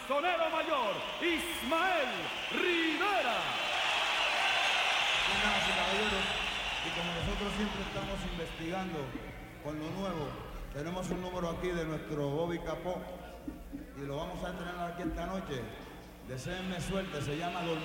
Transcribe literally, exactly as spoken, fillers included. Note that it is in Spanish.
sonero mayor, Ismael Rivera. Damas y caballeros, y como nosotros siempre estamos investigando con lo nuevo, tenemos un número aquí de nuestro Bobby Capó y lo vamos a estrenar aquí esta noche. Deséenme suerte, se llama Dormir.